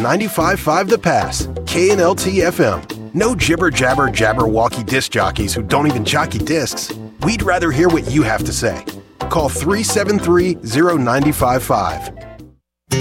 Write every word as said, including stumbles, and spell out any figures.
ninety-five point five The Pass, K N L T F M. No jibber jabber jabberwocky disc jockeys who don't even jockey discs. We'd rather hear what you have to say. Call three seven three, zero nine five five.